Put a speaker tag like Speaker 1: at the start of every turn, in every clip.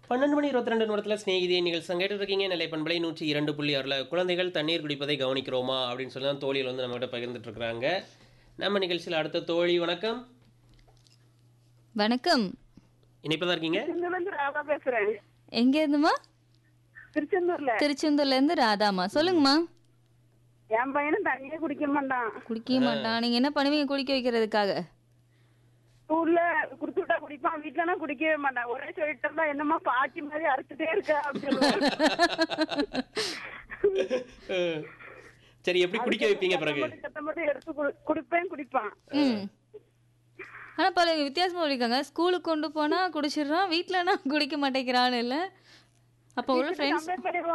Speaker 1: 12 மணி 22 நிமிடத்தில் ஸ்நேகிதியை நீங்கள் கேட்டுட்டு இருக்கீங்க. நிலை பண்பலை 102.6ல குழந்தைகள் தண்ணீர் குடிப்பதை கவனிக்கிறோமா அப்படின்னு சொல்லி தான் தோழிகள் வந்து நம்மகிட்ட பகிர்ந்துட்டு இருக்கிறாங்க. நம்ம நிகழ்ச்சியில் அடுத்த தோழி வணக்கம்.
Speaker 2: வணக்கம்.
Speaker 1: இணைப்பதா இருக்கீங்க?
Speaker 3: திருச்செந்தூர்ல ராதா பேசுறேன்.
Speaker 2: எங்க இருந்துமா? திருச்செந்தூர்ல இருந்து ராதாமா. சொல்லுங்கம்மா.
Speaker 3: என் பையனும் தண்ணியே குடிக்க மாட்டான்.
Speaker 2: குடிக்க மாட்டான். நீங்க என்ன பண்ணுவீங்க குடிக்க வைக்கிறதுக்காக?
Speaker 3: ஸ்கூல்ல குடுத்து விட்டா குடிப்பான், வீட்டுலனா குடிக்கவே மாட்டான். ஒரே சொல்லிட்டு என்னமா பாட்டி மாதிரி அரைச்சிட்டே இருக்க அப்படின்னு.
Speaker 1: சரி, எப்படி குடிக்க வைப்பீங்க பிறகு?
Speaker 3: மட்டும் எடுத்து குடிப்பான்.
Speaker 2: ஆனா பல வித்தியாசமா இருக்காங்க. ஸ்கூலுக்கு கொண்டு போனா குடிச்சிடுறான், வீட்டுலனா குடிக்க மாட்டேங்கிறான்னு இல்ல. அப்ப உள்ள ஃப்ரெண்ட்ஸ்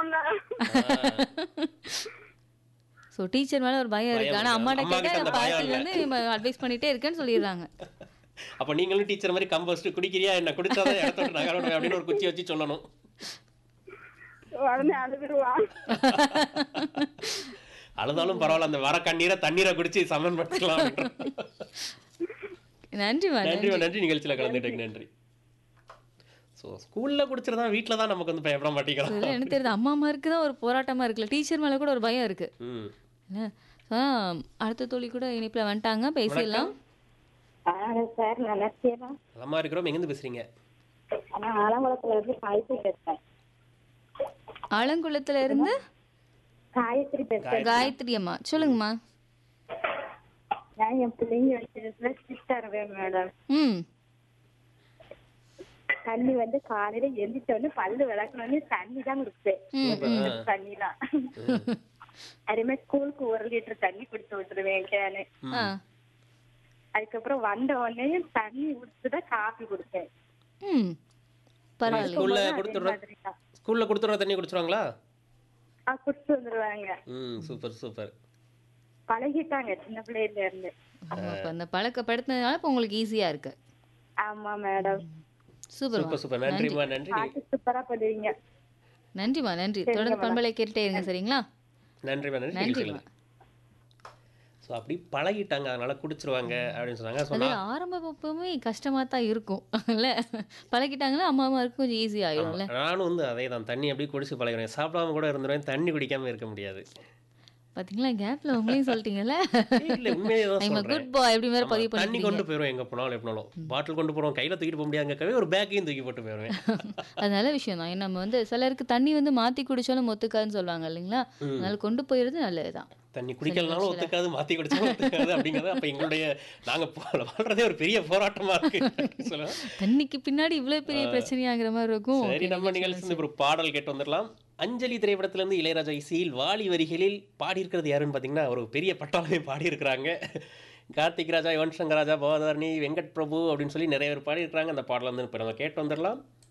Speaker 2: ஸோ டீச்சர் மேல ஒரு பயம் இருக்கு. ஆனா அம்மாட்ட கேட்டா பாட்டி வந்து அட்வைஸ் பண்ணிட்டே இருக்கேன்னு சொல்லிடுறாங்க.
Speaker 1: அப்ப நீங்களும் டீச்சர் மாதிரி கம்பஸ்ட் குடிக்கிறியா என்ன, குடிச்சாதான் இடத்தோட நகரணும் அப்படின்னு ஒரு குச்சி வச்சு சொல்லணும். அழுதாலும் பரவாயில்ல, அந்த வர கண்ணீரை தண்ணீரை குடிச்சு சமன் பண்ணிக்கலாம். நன்றி நிகழ்ச்சியில கலந்துட்டேங்க. நன்றி. ஸோ ஸ்கூல்ல குடிச்சிருந்தா வீட்டில் தான் நமக்கு வந்து பயப்பட மாட்டேங்கிறோம்.
Speaker 2: எனக்கு தெரியுது, அம்மா அம்மாருக்கு தான் ஒரு போராட்டமா இருக்குல்ல, டீச்சர் மேல கூட ஒரு பயம் இருக்கு. அடுத்த தோழி கூட இணைப்புல வந்துட்டாங்க, பேசிடலாம்.
Speaker 4: சார் நல்லா இருக்கீங்களா?
Speaker 1: நலமா இருக்கிறோம். எங்கிருந்து பேசுறீங்க?
Speaker 4: ஆலங்குளத்துல இருந்து காயத்ரி பேசுறேன்.
Speaker 2: ஆலங்குளத்துல இருந்து
Speaker 4: காயத்ரி பேசுறேன்.
Speaker 2: காயத்ரி அம்மா, சொல்லுங்கம்மா.
Speaker 4: நான் என் பிள்ளைங்க வச்சதுல சிஸ்டர் வேணும் மேடம். தண்ணி வந்து காலையில எந்திரிச்சோன்னு பல்லு விளக்கணும்னு தண்ணி தான் கொடுப்பேன். தண்ணி தான் அதேமாதிரி ஸ்கூலுக்கு 1 லிட்டர் தண்ணி குடிச்சு விட்டுருவேன் கேனு. அதுக்கப்புறம் வந்த உடனே தண்ணி ஊற்றிதான் காஃபி குடிப்பேன்.
Speaker 1: ஸ்கூல்ல கொடுத்துற தண்ணி குடிச்சிருவாங்களா?
Speaker 4: குடிச்சு வந்துருவாங்க.
Speaker 1: Super super.
Speaker 4: பழகிட்டாங்க சின்ன பிள்ளையில இருந்து.
Speaker 2: அந்த பழக்கப்படுத்தினதுனால இப்ப உங்களுக்கு ஈஸியா இருக்கு.
Speaker 4: ஆமா மேடம்.
Speaker 1: Super super. நன்றிமா. நன்றி.
Speaker 4: சூப்பரா பண்ணுவீங்க.
Speaker 2: நன்றிமா. நன்றி. தொடர்ந்து பண்பலை கேட்டுட்டே இருங்க. சரிங்களா?
Speaker 1: நன்றிமா. நன்றி. ஸோ அப்படி பழகிட்டாங்க, அதனால குடிச்சிருவாங்க அப்படின்னு சொன்னாங்க.
Speaker 2: ஆரம்பமே கஷ்டமா தான் இருக்கும் இல்ல, பழகிட்டாங்களா அம்மா அம்மாவுக்கு கொஞ்சம் ஈஸி ஆயிடும்ல.
Speaker 1: நானும் வந்து அதே தான், தண்ணி அப்படியே குடிச்சு பழகிறேன். சாப்பிடாம கூட இருந்துருவேன், தண்ணி குடிக்காம இருக்க முடியாது.
Speaker 2: பாத்தீங்களா, கேப்ல உங்களையும் சொல்லிட்டீங்கல்ல.
Speaker 1: இல்ல உண்மையே தான் சொல்றேன்.
Speaker 2: குட் பாய் அப்படி மாதிரி பதிவு பண்ணி
Speaker 1: தண்ணி கொண்டு போயிடுவோம் எங்க போனாலும். எப்பனாலும் பாட்டில் கொண்டு போறோம், கையில தூக்கிட்டு போக முடியாதுங்கவே ஒரு பேக்கையும் தூக்கி போட்டு போயிடுவேன்.
Speaker 2: அது நல்ல விஷயம் தான். நம்ம வந்து சிலருக்கு தண்ணி வந்து மாத்தி குடிச்சாலும் ஒத்துக்காதுன்னு சொல்லுவாங்க இல்லைங்களா, அதனால கொண்டு போயிடுறது நல்லதுதான்.
Speaker 1: தண்ணி குடிக்கலனாலும் ஒத்துக்காது, மாத்தி குடிச்சாலும் ஒத்துக்காது அப்படிங்கிறது அப்ப எங்களுடைய நாங்க வாழ்றதே ஒரு பெரிய போராட்டமா இருக்கு.
Speaker 2: தண்ணிக்கு பின்னாடி இவ்வளவு பெரிய பிரச்சனையாகிற மாதிரி இருக்கும்.
Speaker 1: சரி, நம்ம நிகழ்ச்சி ஒரு பாடல் கேட்டு வந்துடலாம். அஞ்சலி திரைப்படத்திலிருந்து இளையராஜா இசையில் வாலி வரிகளில் பாடியிருக்கிறது யாருன்னு பார்த்தீங்கன்னா ஒரு பெரிய பட்டாளமே பாடியிருக்கிறாங்க. கார்த்திக் ராஜா, யுவன் சங்கர் ராஜா, பவதாரணி, வெங்கட் பிரபு அப்படின்னு சொல்லி நிறைய பேர் பாடியிருக்கிறாங்க. அந்த பாடல் வந்து இப்போ நம்ம கேட்டு வந்துடலாம்.